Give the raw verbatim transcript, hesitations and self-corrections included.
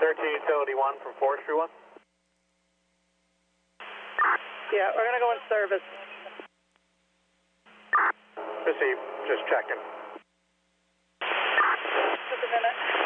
thirteen Utility one from Forestry one. Yeah, we're going to go in service. Received. Just checking.